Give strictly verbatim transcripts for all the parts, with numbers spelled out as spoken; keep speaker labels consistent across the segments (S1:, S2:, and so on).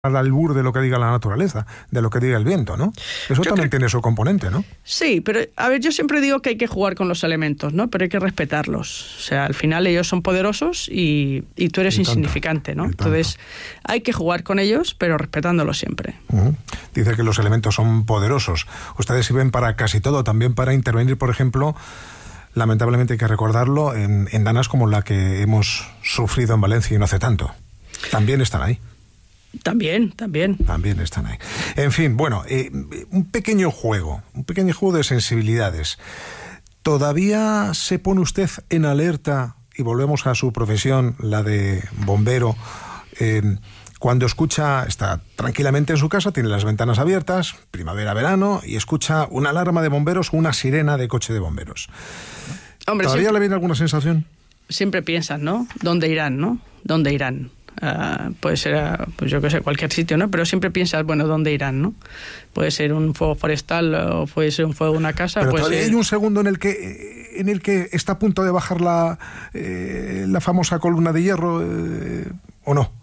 S1: al albur de lo que diga la naturaleza, de lo que diga el viento, ¿no? Eso yo también creo... tiene su componente, ¿no?
S2: Sí, pero a ver, yo siempre digo que hay que jugar con los elementos, ¿no? Pero hay que respetarlos. O sea, al final ellos son poderosos y, y tú eres y insignificante, ¿no? Entonces hay que jugar con ellos, pero respetándolos siempre.
S1: Uh-huh. Dice que los elementos son poderosos. Ustedes sirven para casi todo, también para intervenir, por ejemplo, lamentablemente hay que recordarlo, en, en danas como la que hemos sufrido en Valencia y no hace tanto. También están ahí.
S2: También, también.
S1: También están ahí. En fin, bueno, eh, un pequeño juego, un pequeño juego de sensibilidades. ¿Todavía se pone usted en alerta, y volvemos a su profesión, la de bombero, eh, cuando escucha, está tranquilamente en su casa, tiene las ventanas abiertas, primavera, verano, y escucha una alarma de bomberos o una sirena de coche de bomberos?
S2: Hombre,
S1: ¿Todavía
S2: siempre,
S1: le viene alguna sensación?
S2: Siempre piensas, ¿no? ¿Dónde irán, no? ¿Dónde irán? Uh, puede ser, uh, pues yo qué sé, cualquier sitio, ¿no? Pero siempre piensas, bueno, ¿dónde irán, no? Puede ser un fuego forestal o puede ser un fuego de una casa.
S1: Pero
S2: puede
S1: todavía
S2: ser...
S1: hay un segundo en el que en el que está a punto de bajar la, eh, la famosa columna de hierro, eh, ¿o no?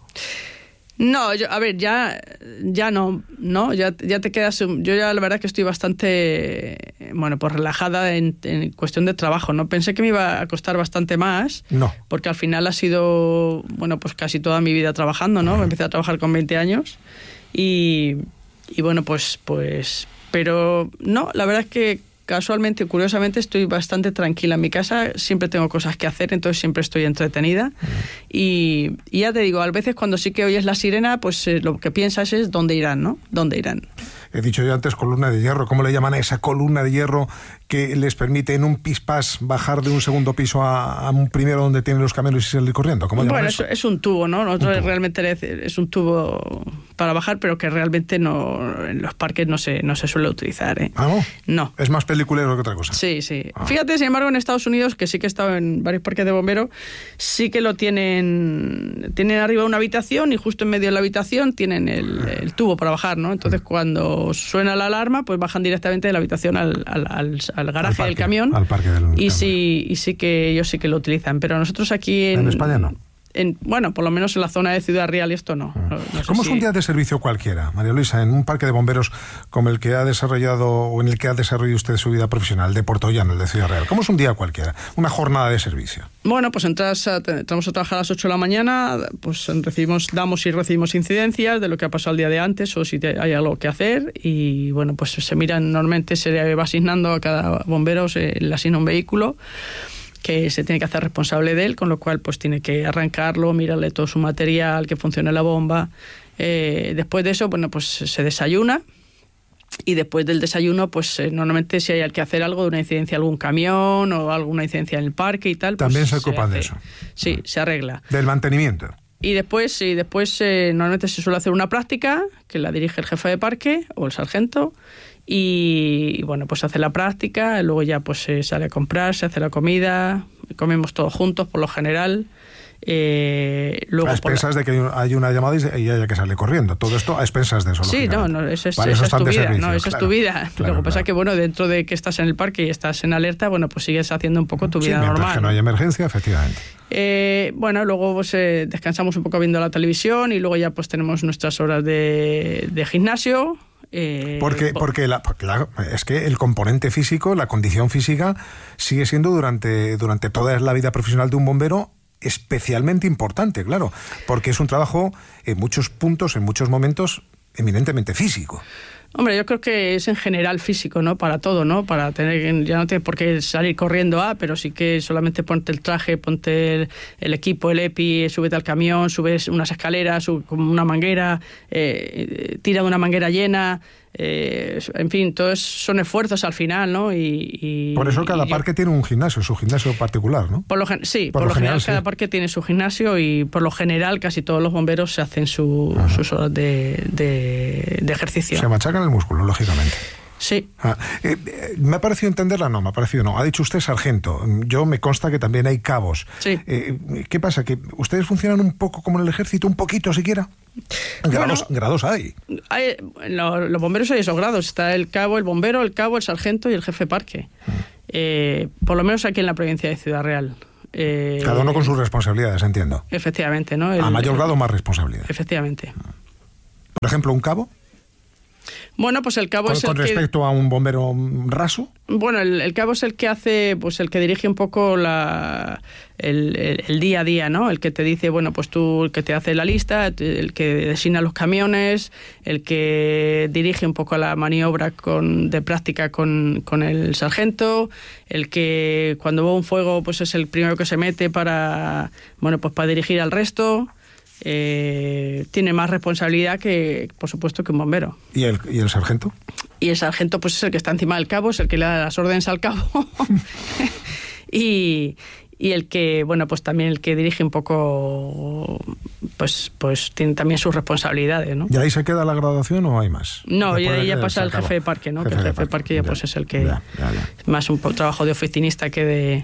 S2: No, yo, a ver, ya, ya no, ¿no? Ya, ya te quedas... Yo ya la verdad que estoy bastante, bueno, pues relajada en, en cuestión de trabajo, ¿no? Pensé que me iba a costar bastante más.
S1: No.
S2: Porque al final ha sido, bueno, pues casi toda mi vida trabajando, ¿no? Uh-huh. Empecé a trabajar con veinte años y, y bueno, pues, pues... Pero no, la verdad es que casualmente, curiosamente, estoy bastante tranquila en mi casa, siempre tengo cosas que hacer, entonces siempre estoy entretenida. Uh-huh. y, y ya te digo, a veces cuando sí que oyes la sirena, pues eh, lo que piensas es dónde irán, ¿no? ¿Dónde irán?
S1: He dicho yo antes columna de hierro. ¿Cómo le llaman a esa columna de hierro que les permite en un pispás bajar de un segundo piso a, a un primero donde tienen los camiones y salir corriendo? ¿Cómo llaman
S2: bueno,
S1: eso?
S2: Es, es un tubo, ¿no? Nosotros tubo. realmente es un tubo para bajar, pero que realmente no en los parques no se, no se suele utilizar, ¿eh?
S1: ¿Ah, no?
S2: No.
S1: Es más peliculero que otra cosa.
S2: Sí, sí.
S1: Ah.
S2: Fíjate, sin embargo, en Estados Unidos, que sí que he estado en varios parques de bomberos, sí que lo tienen... Tienen arriba una habitación y justo en medio de la habitación tienen el, el tubo para bajar, ¿no? Entonces, cuando suena la alarma, pues bajan directamente de la habitación al, al, al, al garaje al parque, del camión.
S1: Al parque del
S2: y
S1: camión.
S2: Sí, y sí que ellos sí que lo utilizan. Pero nosotros aquí en...
S1: ¿En España no?
S2: En, bueno, por lo menos en la zona de Ciudad Real esto no. no, no
S1: ¿Cómo
S2: si...
S1: es un día de servicio cualquiera, María Luisa, en un parque de bomberos como el que ha desarrollado o en el que ha desarrollado usted su vida profesional, de Puerto Llano, el de Ciudad Real? ¿Cómo es un día cualquiera, una jornada de servicio?
S2: Bueno, pues entras a, entramos a trabajar a las ocho de la mañana, pues recibimos, damos y recibimos incidencias de lo que ha pasado el día de antes o si te, hay algo que hacer y bueno, pues se miran, normalmente se va asignando a cada bombero, se le asigna un vehículo que se tiene que hacer responsable de él, con lo cual pues tiene que arrancarlo, mirarle todo su material, que funcione la bomba. Eh, después de eso, bueno, pues se desayuna y después del desayuno, pues eh, normalmente si hay que hacer algo de una incidencia, algún camión o alguna incidencia en el parque y tal,
S1: también
S2: pues
S1: se ocupan de eso.
S2: Sí, ah. se arregla.
S1: Del mantenimiento.
S2: Y después, sí, después eh, normalmente se suele hacer una práctica que la dirige el jefe de parque o el sargento. Y bueno, pues hace la práctica, luego ya pues se sale a comprar, se hace la comida, comemos todos juntos por lo general. Eh, luego
S1: a expensas la... de que hay una llamada y haya que salir corriendo. Todo esto a expensas de eso.
S2: Sí, no, no, esa es,
S1: vale,
S2: esa
S1: eso
S2: es tu vida,
S1: servicio,
S2: no, esa
S1: claro,
S2: es tu vida.
S1: Claro,
S2: lo que
S1: claro.
S2: pasa es que bueno, dentro de que estás en el parque y estás en alerta, bueno, pues sigues haciendo un poco tu vida
S1: sí, mientras
S2: normal.
S1: que no hay emergencia, efectivamente.
S2: Eh, bueno, luego pues, eh, descansamos un poco viendo la televisión y luego ya pues tenemos nuestras horas de, de gimnasio. Eh,
S1: porque porque, la, porque la, es que el componente físico, la condición física, sigue siendo durante, durante toda la vida profesional de un bombero especialmente importante, claro, porque es un trabajo en muchos puntos, en muchos momentos, eminentemente físico.
S2: Hombre, yo creo que es en general físico, ¿no? Para todo, ¿no? Para tener, ya no tienes por qué salir corriendo a, pero sí que solamente ponte el traje, ponte el, el equipo, el EPI, súbete al camión, subes unas escaleras, sub, como una manguera, eh, tira de una manguera llena, eh, en fin, todos son esfuerzos al final, ¿no? Y, y
S1: por eso cada
S2: y
S1: parque
S2: yo,
S1: tiene un gimnasio, su gimnasio particular, ¿no?
S2: Por lo gen- sí, por,
S1: por
S2: lo,
S1: lo general,
S2: general
S1: sí.
S2: cada parque tiene su gimnasio y por lo general casi todos los bomberos se hacen su, sus horas de, de, de ejercicio.
S1: Se machacan el músculo, lógicamente.
S2: Sí.
S1: Ah, eh, eh, me ha parecido entenderla, no, me ha parecido no. Ha dicho usted sargento. Yo me consta que también hay cabos.
S2: Sí.
S1: Eh, ¿Qué pasa? ¿Que ustedes funcionan un poco como en el ejército? ¿Un poquito siquiera? Grados,
S2: bueno,
S1: grados hay.
S2: hay lo, los bomberos hay esos grados. Está el cabo, el bombero, el cabo, el sargento y el jefe de parque. Mm. Eh, por lo menos aquí en la provincia de Ciudad Real. Eh,
S1: Cada uno con sus responsabilidades, entiendo.
S2: Efectivamente, ¿no? El,
S1: A mayor grado, más responsabilidad.
S2: Efectivamente.
S1: Por ejemplo, un cabo.
S2: Bueno, pues el cabo
S1: con,
S2: es el
S1: con respecto
S2: que,
S1: a un bombero raso.
S2: Bueno, el, el cabo es el que hace, pues el que dirige un poco la, el, el, el día a día, ¿no? El que te dice, bueno, pues tú, el que te hace la lista, el que designa los camiones, el que dirige un poco la maniobra con, de práctica con, con el sargento, el que cuando va un fuego, pues es el primero que se mete para, bueno, pues para dirigir al resto. Eh, tiene más responsabilidad que, por supuesto, que un bombero.
S1: ¿Y el, y el sargento?
S2: Y el sargento pues es el que está encima del cabo, es el que le da las órdenes al cabo. y, y el que, bueno, pues también el que dirige un poco, pues pues tiene también sus responsabilidades, ¿no?
S1: ¿Y ahí se queda la graduación o hay más?
S2: No, y ahí ya pasa el
S1: acaba.
S2: jefe de parque, ¿no?
S1: Jefe
S2: que el
S1: de
S2: jefe de
S1: parque,
S2: parque ya,
S1: ya,
S2: pues es el que...
S1: ya, ya, ya.
S2: Más un po- trabajo de oficinista que de...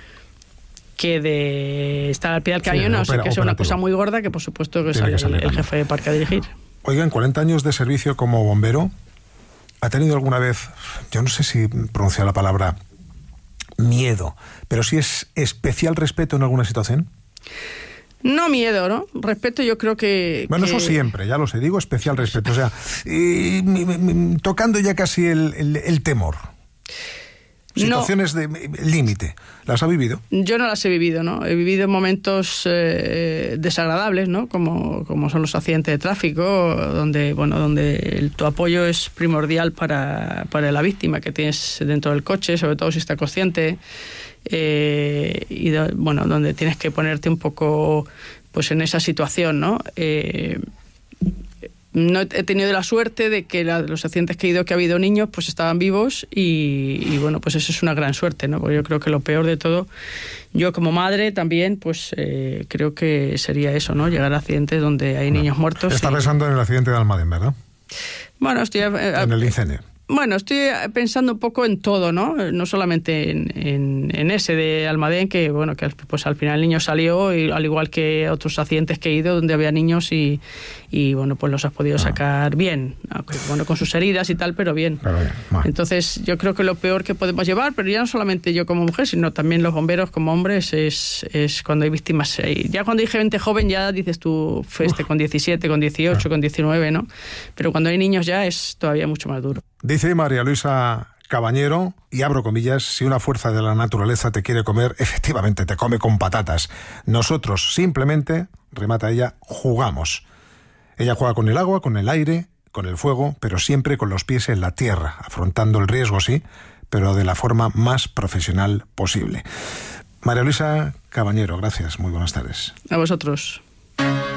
S2: que de estar al pie del cañón,
S1: Sí,
S2: no sé
S1: opera-
S2: que sea una
S1: operativo.
S2: cosa muy gorda, que por supuesto que
S1: Tiene
S2: sale
S1: que salir
S2: el, el
S1: también.
S2: jefe de parque a dirigir.
S1: Oigan, cuarenta años de servicio como bombero, ¿ha tenido alguna vez, yo no sé si pronunciar la palabra miedo, pero sí es especial respeto en alguna situación?
S2: No miedo, ¿no? Respeto, yo creo que...
S1: Bueno,
S2: que...
S1: eso siempre, ya lo sé, digo especial respeto, o sea, y, mi- mi- mi- tocando ya casi el, el- el temor. Situaciones no. de límite, ¿las ha vivido?
S2: Yo no las he vivido, ¿no? He vivido momentos eh, desagradables, ¿no? Como, como son los accidentes de tráfico, donde, bueno, donde el, tu apoyo es primordial para, para la víctima que tienes dentro del coche, sobre todo si está consciente, eh, y do, bueno, donde tienes que ponerte un poco, pues, en esa situación, ¿no? Eh, No he tenido la suerte de que la, los accidentes que he ido, que ha habido niños, pues estaban vivos y, y bueno, pues eso es una gran suerte, ¿no? Porque yo creo que lo peor de todo, yo como madre también, pues eh, creo que sería eso, ¿no? Llegar a accidentes donde hay niños muertos.
S1: Está
S2: y...
S1: pensando en el accidente de Almadén, ¿verdad?
S2: Bueno, estoy... Eh,
S1: en el incendio.
S2: Bueno, estoy pensando un poco en todo, ¿no? No solamente en, en, en ese de Almadén, que bueno, que pues al final el niño salió, y al igual que otros accidentes que he ido donde había niños y, y bueno, pues los has podido sacar bien, aunque, bueno, con sus heridas y tal, pero bien.
S1: Pero bien, bueno.
S2: Entonces, yo creo que lo peor que podemos llevar, pero ya no solamente yo como mujer, sino también los bomberos como hombres, es, es cuando hay víctimas. Ya cuando hay gente joven ya dices tú, este con diecisiete, con dieciocho, claro, con diecinueve, ¿no? Pero cuando hay niños ya es todavía mucho más duro.
S1: Dice María Luisa Cabañero, y abro comillas, si una fuerza de la naturaleza te quiere comer, efectivamente te come con patatas. Nosotros simplemente, remata ella, jugamos. Ella juega con el agua, con el aire, con el fuego, pero siempre con los pies en la tierra, afrontando el riesgo, sí, pero de la forma más profesional posible. María Luisa Cabañero, gracias, muy buenas tardes.
S2: A vosotros.